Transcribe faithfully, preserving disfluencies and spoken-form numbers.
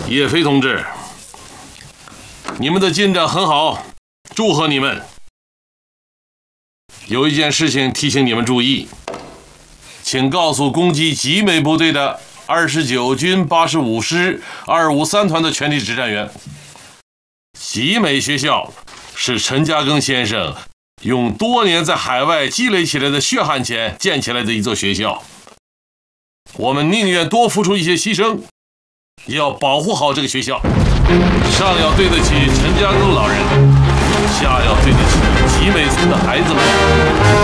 叶飞同志，你们的进展很好，祝贺你们。有一件事情提醒你们注意，请告诉攻击集美部队的二十九军八十五师二五三团的全体指战员，集美学校是陈嘉庚先生用多年在海外积累起来的血汗钱建起来的一座学校，我们宁愿多付出一些牺牲，也要保护好这个学校。上要对得起陈嘉庚老人，下要对得起集美村的孩子们。